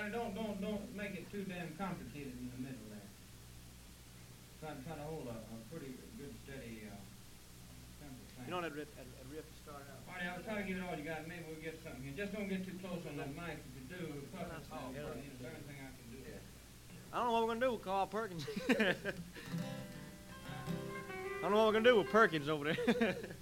Now, don't make it too damn complicated in the middle there. Try to hold a pretty good, steady, simple sound. You know that riff to start out. Marty, I was trying to give it all you got. Maybe we'll get something here. Just don't get too close on that mic. If you do, it'll cut us off. That's the only thing I can do. I don't know what we're gonna do with Carl Perkins. I don't know what we're gonna do with Perkins over there.